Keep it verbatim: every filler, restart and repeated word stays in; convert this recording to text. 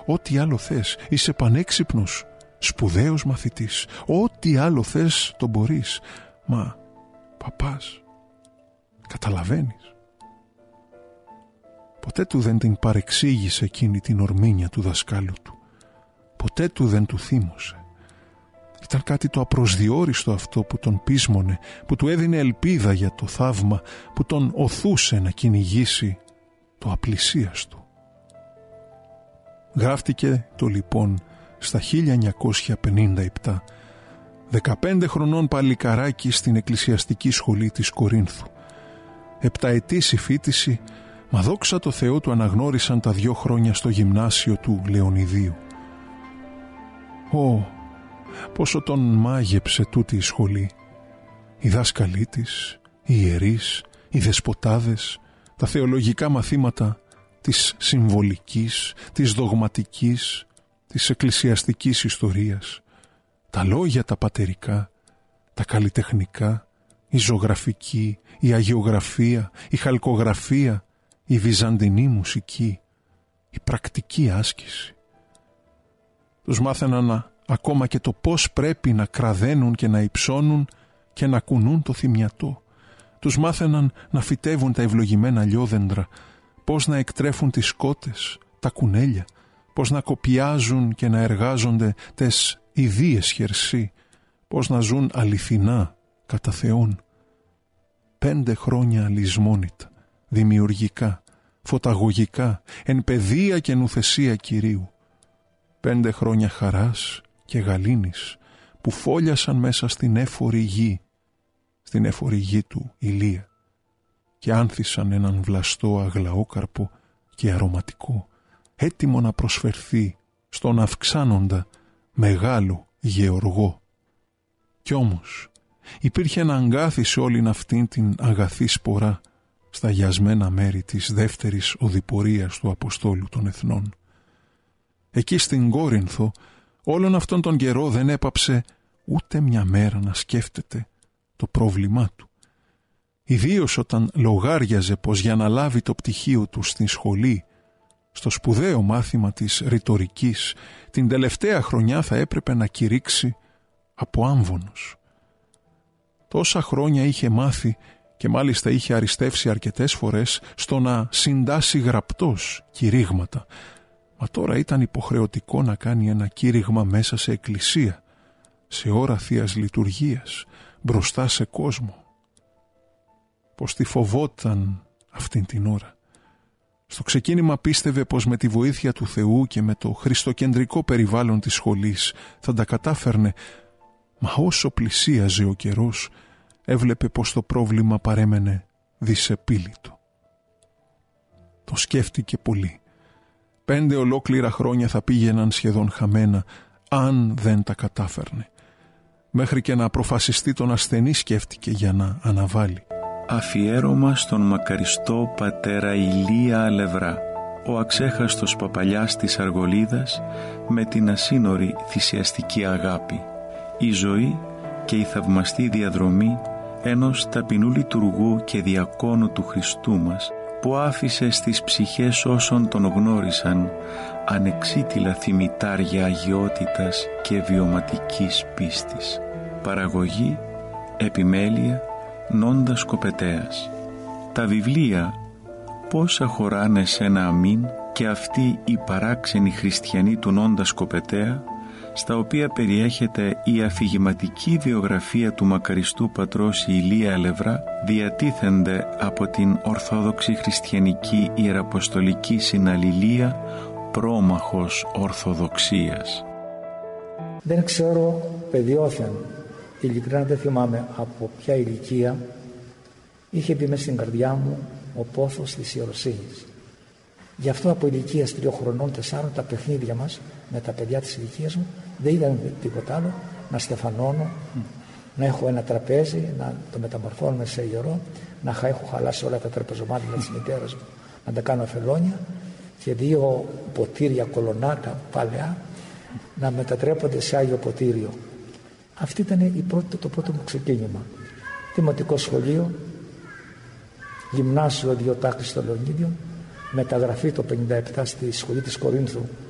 ό,τι άλλο θες. Είσαι πανέξυπνος, σπουδαίος μαθητής. Ό,τι άλλο θες το μπορείς. Μα παπάς, καταλαβαίνεις? Ποτέ του δεν την παρεξήγησε εκείνη την ορμήνια του δασκάλου του. Ποτέ του δεν του θύμωσε. Ήταν κάτι το απροσδιόριστο αυτό που τον πείσμονε, που του έδινε ελπίδα για το θαύμα, που τον οθούσε να κυνηγήσει το απλησίαστο. Γράφτηκε το λοιπόν στα χίλια εννιακόσια πενήντα επτά, δεκαπέντε χρονών παλικαράκι στην εκκλησιαστική σχολή της Κορίνθου. Επταετής η φοιτηση, μα δόξα τω Θεώ του αναγνώρισαν τα δυο χρόνια στο γυμνάσιο του Λεωνιδίου. Ω, πόσο τον μάγεψε τούτη η σχολή. Οι δάσκαλοι της, οι ιερείς, οι δεσποτάδες, τα θεολογικά μαθήματα της συμβολικής, της δογματικής, της εκκλησιαστικής ιστορίας, τα λόγια τα πατερικά, τα καλλιτεχνικά, η ζωγραφική, η αγιογραφία, η χαλκογραφία, η βυζαντινή μουσική, η πρακτική άσκηση. Τους μάθαιναν ακόμα και το πώς πρέπει να κραδένουν και να υψώνουν και να κουνούν το θυμιατό. Τους μάθαιναν να φυτεύουν τα ευλογημένα λιόδεντρα, πώς να εκτρέφουν τις σκότες, τα κουνέλια, πώς να κοπιάζουν και να εργάζονται τες ιδίες χερσί, πώς να ζουν αληθινά κατά Θεόν. Πέντε χρόνια λησμόνητα, δημιουργικά, φωταγωγικά, εν παιδεία και νουθεσία Κυρίου. Πέντε χρόνια χαράς και γαλήνης που φόλιασαν μέσα στην έφορη γη, στην έφορη γη του Ηλία, και άνθησαν έναν βλαστό αγλαόκαρπο και αρωματικό, έτοιμο να προσφερθεί στον αυξάνοντα μεγάλο γεωργό. Κι όμως υπήρχε ένα αγκάθι σε όλην αυτήν την αγαθή σπορά στα γιασμένα μέρη της δεύτερης οδηπορίας του Αποστόλου των Εθνών. Εκεί στην Κόρινθο όλον αυτόν τον καιρό δεν έπαψε ούτε μια μέρα να σκέφτεται το πρόβλημά του. Ιδίως όταν λογάριαζε πως για να λάβει το πτυχίο του στην σχολή, στο σπουδαίο μάθημα της ρητορικής, την τελευταία χρονιά θα έπρεπε να κηρύξει από άμβονος. Τόσα χρόνια είχε μάθει και μάλιστα είχε αριστεύσει αρκετές φορές στο να συντάσει γραπτός κηρύγματα, μα τώρα ήταν υποχρεωτικό να κάνει ένα κήρυγμα μέσα σε εκκλησία, σε ώρα θείας λειτουργίας, μπροστά σε κόσμο. Πως τη φοβόταν αυτήν την ώρα. Στο ξεκίνημα πίστευε πως με τη βοήθεια του Θεού και με το χριστοκεντρικό περιβάλλον της σχολής θα τα κατάφερνε, μα όσο πλησίαζε ο καιρός έβλεπε πως το πρόβλημα παρέμενε δυσεπίλητο. Το σκέφτηκε πολύ. Πέντε ολόκληρα χρόνια θα πήγαιναν σχεδόν χαμένα αν δεν τα κατάφερνε. Μέχρι και να αποφασιστεί τον ασθενή σκέφτηκε για να αναβάλει. Αφιέρωμα στον μακαριστό πατέρα Ηλία Αλευρά, ο αξέχαστος παπαλιάς της Αργολίδας με την ασύνορη θυσιαστική αγάπη. Η ζωή και η θαυμαστή διαδρομή ενός ταπεινού λειτουργού και διακόνου του Χριστού μας, που άφησε στις ψυχές όσων τον γνώρισαν ανεξίτηλα θυμητάρια αγιότητας και βιωματικής πίστης. Παραγωγή, επιμέλεια, Νόντας Κοπετέας. Τα βιβλία «Πόσα χωράνε σε ένα αμήν» και αυτοί οι παράξενοι χριστιανοί του Νόντας Κοπετέα, στα οποία περιέχεται η αφηγηματική βιογραφία του μακαριστού πατρός Ηλία Αλευρά, διατίθενται από την Ορθόδοξη Χριστιανική Ιεραποστολική Συναλληλία Πρόμαχος Ορθοδοξίας. Δεν ξέρω παιδιόθεν, ειλικρινά δεν θυμάμαι από ποια ηλικία, είχε μπει μέσα στην καρδιά μου ο πόθος της ιεροσύνης. Γι' αυτό από ηλικίας τριών χρονών, τεσσάρων, τα παιχνίδια μας με τα παιδιά της ηλικίας μου δεν ήταν τίποτα άλλο να στεφανώνω, mm. να έχω ένα τραπέζι, να το μεταμορφώνουμε σε ιερό, να έχω χαλάσει όλα τα τραπεζομάτια της μητέρας μου, να τα κάνω αφελόνια και δύο ποτήρια κολονάτα παλαιά να μετατρέπονται σε Άγιο Ποτήριο. Αυτό ήταν η πρώτη, το πρώτο μου ξεκίνημα. Δημοτικό σχολείο, γυμνάσιο δύο τάκτης στο Λεωνίδιο, μεταγραφή το πενήντα επτά στη σχολή της Κορίνθου